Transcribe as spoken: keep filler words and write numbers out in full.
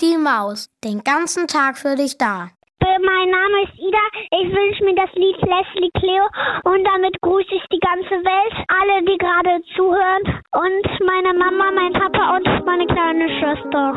Mickey Maus, den ganzen Tag für dich da. Mein Name ist Ida, ich wünsche mir das Lied Leslie Cleo und damit grüße ich die ganze Welt, alle, die gerade zuhören und meine Mama, mein Papa und meine kleine Schwester.